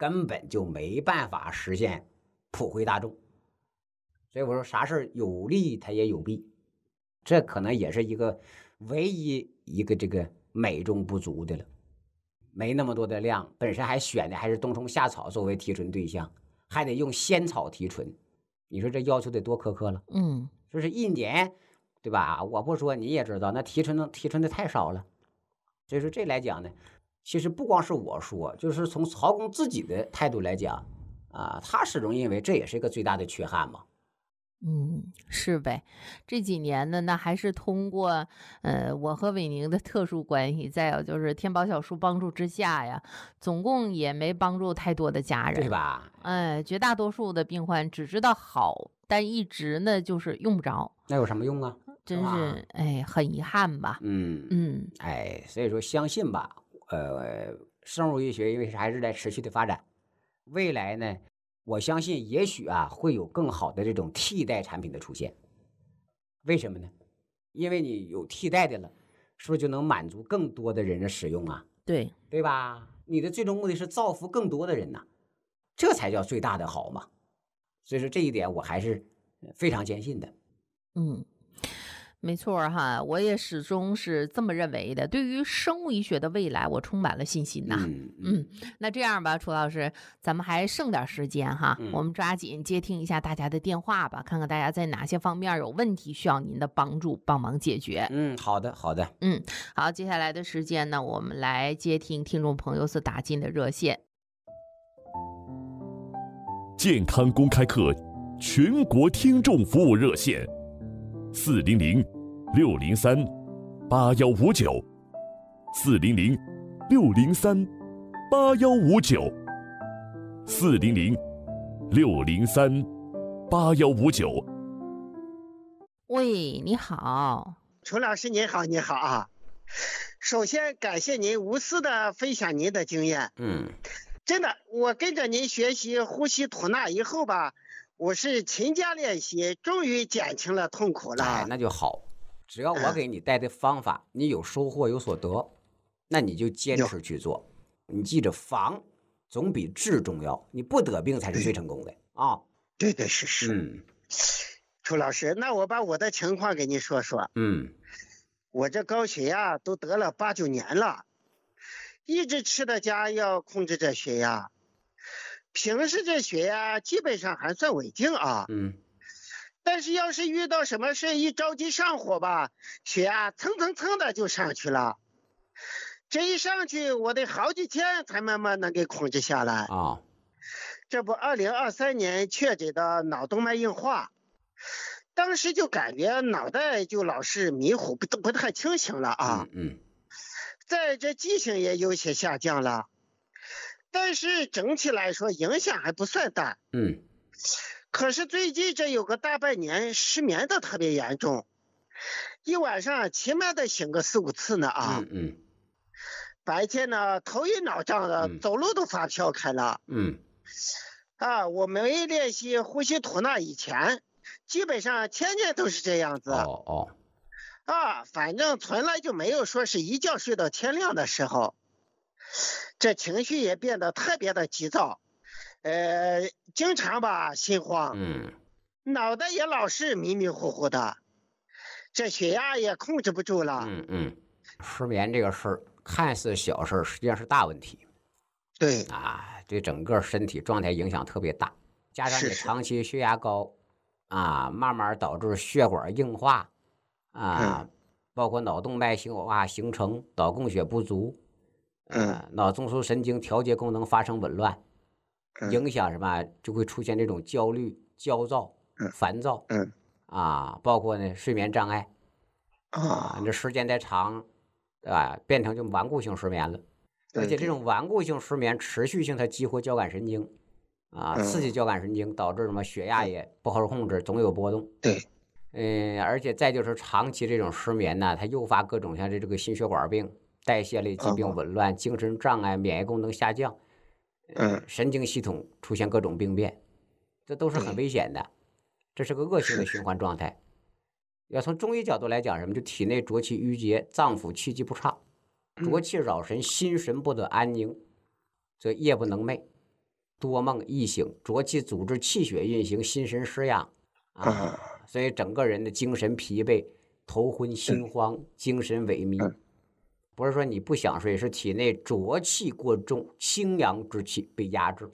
根本就没办法实现普惠大众。所以我说啥事有利它也有弊，这可能也是一个唯一一个这个美中不足的了。没那么多的量，本身还选的还是冬虫夏草作为提纯对象，还得用仙草提纯，你说这要求得多苛刻了。就是一年，对吧？我不说你也知道，那提纯的太少了。所以说这来讲呢，其实不光是我说，就是从曹公自己的态度来讲啊，他始终认为这也是一个最大的缺憾嘛。 是呗。这几年呢，那还是通过我和伟宁的特殊关系，再有就是天宝小叔帮助之下呀，总共也没帮助太多的家人， 对吧？ 绝大多数的病患只知道好，但一直呢就是用不着。 那有什么用啊？ 真是很遗憾吧。 所以说相信吧，生物医学因为还是在持续的发展，未来呢，我相信也许会有更好的这种替代产品的出现。为什么呢？因为你有替代的了，是不是就能满足更多的人的使用啊？对吧？你的最终目的是造福更多的人呐，这才叫最大的好嘛。所以说这一点我还是非常坚信的。 没错哈，我也始终是这么认为的。对于生物医学的未来，我充满了信心呐。那这样吧，楚老师，咱们还剩点时间哈，我们抓紧接听一下大家的电话吧，看看大家在哪些方面有问题，需要您的帮助，帮忙解决。 好的。 好，接下来的时间呢，我们来接听听众朋友所打进的热线。 健康公开课全国听众服务热线400-603-8159，400-603-8159。 喂，你好。 楚老师您好，你好啊！首先感谢您无私的分享您的经验。真的，我跟着您学习呼吸吐纳以后吧，我是勤加练习，终于减轻了痛苦了。 那就好。只要我给你带的方法，你有收获有所得，那你就坚持去做。你记着，防总比治重要，你不得病才是最成功的啊。 对，是。楚老师，那我把我的情况给您说说。我这高血压都得了8、9年了，一直吃的家要控制这血压，平时这血压基本上还算稳定啊。但是要是遇到什么事一着急上火吧，血压蹭的就上去了。这一上去，我得好几天才慢慢能给控制下来啊。 这不，2023年确诊的脑动脉硬化，当时就感觉脑袋就老是迷糊，不太清醒了啊。在这记性也有些下降了，但是整体来说影响还不算大。可是最近这有个大半年失眠的特别严重，一晚上起码得醒个4、5次呢啊。白天呢头晕脑胀的，走路都发飘开了。我没练习呼吸吐纳以前，基本上天天都是这样子。反正从来就没有说是一觉睡到天亮的时候。这情绪也变得特别的急躁，经常吧心慌，脑袋也老是迷迷糊糊的，这血压也控制不住了。 失眠这个事儿看似小事，实际上是大问题。 对对整个身体状态影响特别大，加上你长期血压高慢慢导致血管硬化包括脑动脉硬化形成，脑供血不足，脑中枢神经调节功能发生紊乱，影响什么就会出现这种焦虑、焦躁、烦躁，包括呢睡眠障碍这时间再长变成就顽固性失眠了。而且这种顽固性失眠持续性它激活交感神经刺激交感神经，导致什么血压也不好控制，总有波动。而且再就是长期这种失眠呢，它诱发各种像这个心血管病、代谢类疾病紊乱、精神障碍、免疫功能下降，神经系统出现各种病变，这都是很危险的，这是个恶性的循环状态。要从中医角度来讲，什么就体内浊气郁结，脏腑气机不畅，浊气扰神，心神不得安宁，则夜不能寐多梦易醒，浊气阻滞气血运行，心神失养啊，所以整个人的精神疲惫，头昏心慌，精神萎靡。不是说你不想睡，是体内浊气过重，清阳之气被压制。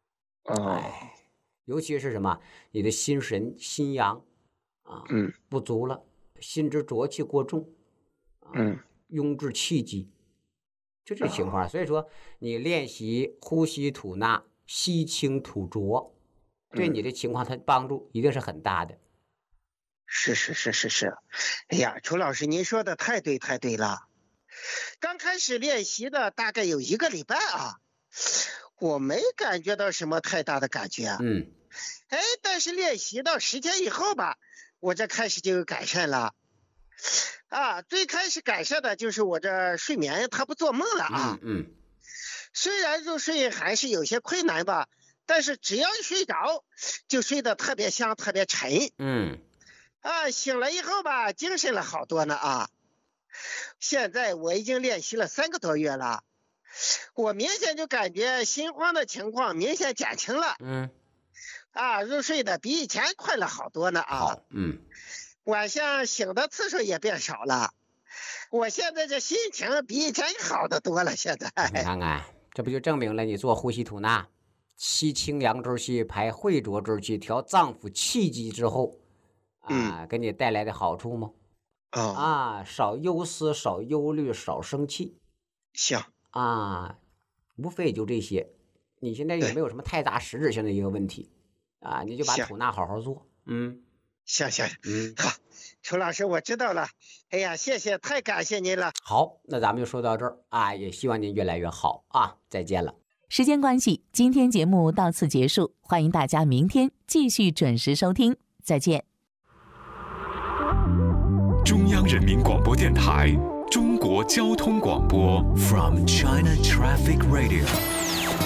尤其是什么，你的心神心阳啊，不足了，心之浊气过重，壅滞气机，就这情况。所以说，你练习呼吸吐纳，吸清吐浊，对你的情况它帮助一定是很大的。 是。哎呀，楚老师，您说的太对了。刚开始练习的大概有1个礼拜啊，我没感觉到什么太大的感觉。但是练习到10天以后吧，我这开始就有改善了。最开始改善的就是我这睡眠，它不做梦了啊。虽然入睡还是有些困难吧，但是只要一睡着，就睡得特别香，特别沉。醒了以后吧，精神了好多呢啊。现在我已经练习了3个多月了，我明显就感觉心慌的情况明显减轻了。入睡的比以前快了好多呢啊。晚上醒的次数也变少了，我现在这心情比以前好得多了。现在你看看，这不就证明了你做呼吸吐纳，吸清阳之气，排秽浊之气，调脏腑气机之后给你带来的好处吗？少忧思，少忧虑，少生气。 行无非也就这些。你现在有没有什么太大实质性的一个问题你就把吐纳好好做。 行，好，楚老师，我知道了。哎呀，谢谢，太感谢您了。 好，那咱们就说到这儿也希望您越来越好再见了。 时间关系，今天节目到此结束，欢迎大家明天继续准时收听，再见。 中央人民广播电台中国交通广播 From China Traffic Radio